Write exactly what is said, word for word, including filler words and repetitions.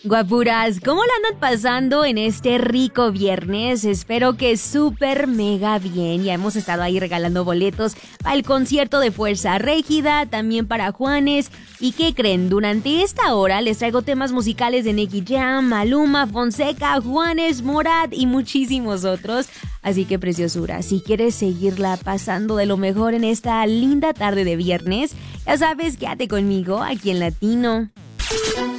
Guapuras, ¿cómo la andan pasando en este rico viernes? Espero que súper mega bien. Ya hemos estado ahí regalando boletos para el concierto de Fuerza Régida, también para Juanes. ¿Y qué creen? Durante esta hora les traigo temas musicales de Nicky Jam, Maluma, Fonseca, Juanes, Morat y muchísimos otros. Así que preciosura, si quieres seguirla pasando de lo mejor en esta linda tarde de viernes, ya sabes, quédate conmigo aquí en Latino.